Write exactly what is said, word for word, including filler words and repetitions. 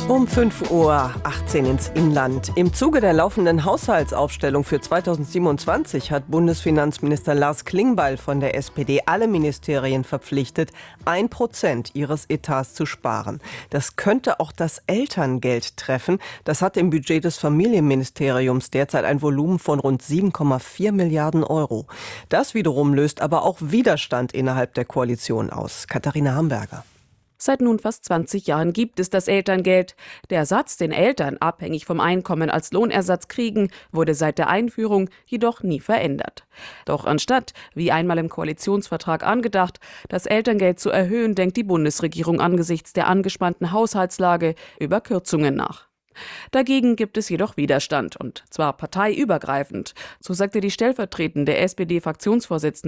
Um fünf Uhr achtzehn ins Inland. Im Zuge der laufenden Haushaltsaufstellung für zweitausendsiebenundzwanzig hat Bundesfinanzminister Lars Klingbeil von der S P D alle Ministerien verpflichtet, ein Prozent ihres Etats zu sparen. Das könnte auch das Elterngeld treffen. Das hat im Budget des Familienministeriums derzeit ein Volumen von rund sieben Komma vier Milliarden Euro. Das wiederum löst aber auch Widerstand innerhalb der Koalition aus. Katharina Hamburger. Seit nun fast zwanzig Jahren gibt es das Elterngeld. Der Satz, den Eltern abhängig vom Einkommen als Lohnersatz kriegen, wurde seit der Einführung jedoch nie verändert. Doch anstatt, wie einmal im Koalitionsvertrag angedacht, das Elterngeld zu erhöhen, denkt die Bundesregierung angesichts der angespannten Haushaltslage über Kürzungen nach. Dagegen gibt es jedoch Widerstand, und zwar parteiübergreifend. So sagte die stellvertretende S P D-Fraktionsvorsitzende